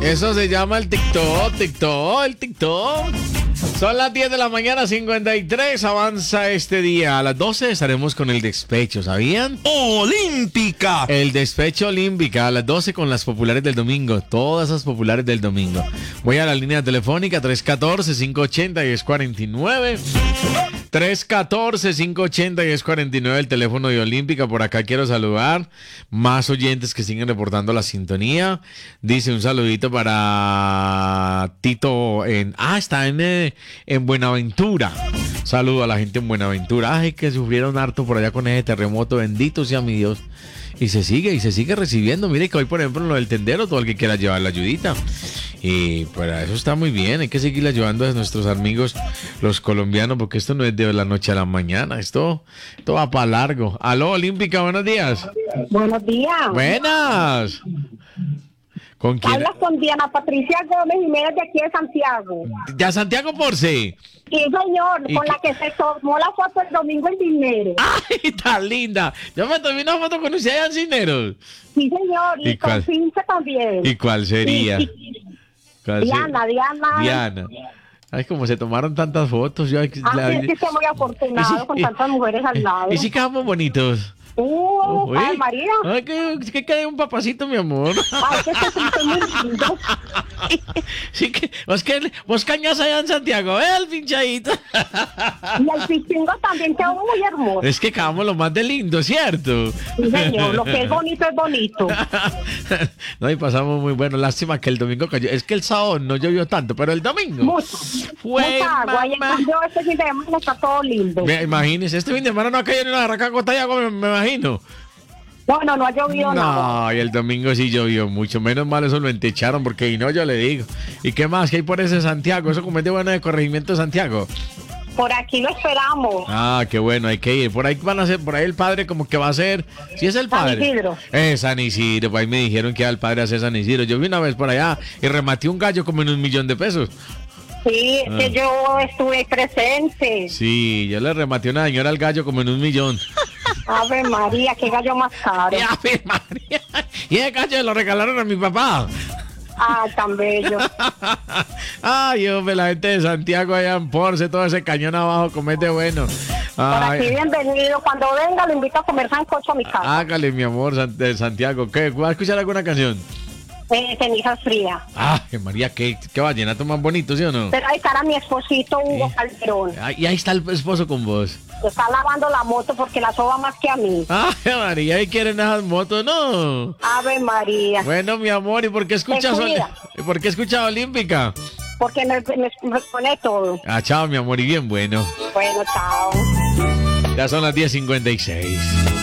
Eso se llama el TikTok. Son las 10 de la mañana, 53. Avanza este día. A las 12 estaremos con el despecho, ¿sabían? Olímpica. El despecho olímpica a las 12 con las populares del domingo. Todas esas populares del domingo. Voy a la línea telefónica 314-580-1049. 314-580-1049, el teléfono de Olímpica. Por acá quiero saludar más oyentes que siguen reportando la sintonía. Dice un saludito para Tito está en Buenaventura. Saludo a la gente en Buenaventura. Ay, que sufrieron harto por allá con ese terremoto. Bendito sea mi Dios. Y se sigue recibiendo. Mire que hoy, por ejemplo, en lo del tendero, todo el que quiera llevar la ayudita. Y para eso está muy bien. Hay que seguir ayudando a nuestros amigos, los colombianos, porque esto no es de la noche a la mañana. Esto va para largo. Aló, Olímpica, buenos días. Buenos días. Buenas. ¿Con quién? Hablas con Diana Patricia Gómez Jiménez de aquí de Santiago. ¿De Santiago por sí? Sí, señor, ¿Y con la que se tomó la foto el domingo en Dinero. ¡Ay, tan linda! Yo me tomé una foto con usted allá en Cineros. Sí, señor, y con cuál? Cince también. ¿Y cuál sería? ¿Cuál Diana. Diana. Ay, como se tomaron tantas fotos. Yo, es que estoy muy afortunado con tantas mujeres al lado. Y sí quedamos bonitos. Ay, María. Ay, que cae un papacito, mi amor. Ay, que se siente muy lindo. Sí que vos cañas allá en Santiago, el pinchadito. Y el pichingo también quedó muy hermoso. Es que quedamos lo más de lindo, ¿cierto? Sí, señor, lo que es bonito es bonito. No, y pasamos muy bueno. Lástima que el domingo cayó. Es que el sábado no llovió tanto, pero el domingo mucha agua. Y en cambio este fin de semana está todo lindo. Imagínese, este fin de semana no ha caído ni una barraca gota de agua, me imagino. No ha llovido nada. No, y el domingo sí llovió mucho. Menos mal eso lo entecharon, porque y no, yo le digo. ¿Y qué más? ¿Qué hay por ese Santiago? Eso como es de bueno de corregimiento de Santiago. Por aquí lo esperamos. Ah, qué bueno, hay que ir. Por ahí van a ser, por ahí el padre como que va a ser. ¿Sí es el padre? San Isidro. San Isidro, por ahí me dijeron que era el padre a hacer San Isidro. Yo vi una vez por allá y rematé un gallo como en $1.000.000. Sí, que yo estuve presente. Sí, yo le rematé una señora al gallo como en $1.000.000. Ave María, qué gallo más caro. Ave María. Y ese gallo lo regalaron a mi papá. Ah, tan bello. Ay, hombre, la gente de Santiago allá en Porce, todo ese cañón abajo, comete bueno. Por aquí bienvenido. Cuando venga lo invito a comer sancocho a mi casa. Hágale, mi amor, de Santiago. ¿Qué? ¿Va a escuchar alguna canción? Cenizas frías. Ay, María, qué vallenato más bonito, ¿sí o no? Pero ahí estará mi esposito Hugo Calderón. Y ahí está el esposo con vos. Está lavando la moto porque la soba más que a mí. Ay, María, ¿y quieren esas motos? No. Ave María. Bueno, mi amor, ¿y por qué escuchas Olímpica? Porque me pone todo. Ah, chao, mi amor, y bien bueno. Bueno, chao. Ya son las 10:56.